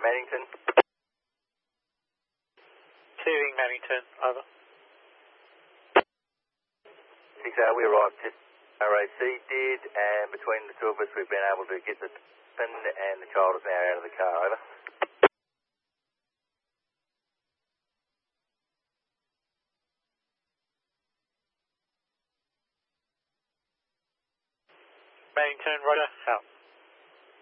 Mannington. Receiving Mannington, over. 6 we arrived at RAC did, and between the two of us we've been able to get the pin and the child is now out of the car, over. Mannington, roger, out.